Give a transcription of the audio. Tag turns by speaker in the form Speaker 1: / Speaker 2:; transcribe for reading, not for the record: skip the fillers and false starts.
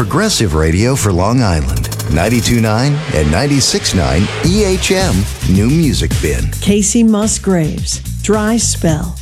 Speaker 1: progressive radio for Long Island. 92.9 and 96.9 EHM New Music Bin.
Speaker 2: Casey Musgraves, Dry Spell.